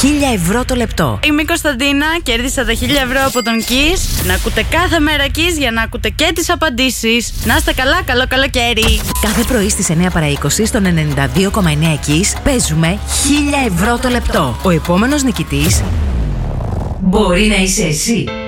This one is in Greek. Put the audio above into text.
1.000 ευρώ το λεπτό. Είμαι η Κωνσταντίνα, κέρδισα τα 1.000 ευρώ από τον Kiss. Να ακούτε κάθε μέρα Kiss για να ακούτε και τις απαντήσεις. Να είστε καλά, καλό καλοκαίρι. Κάθε πρωί στις 9 παρά 20 στον 92,9 Kiss παίζουμε 1.000 ευρώ το λεπτό. Ο επόμενος νικητής μπορεί να είσαι εσύ.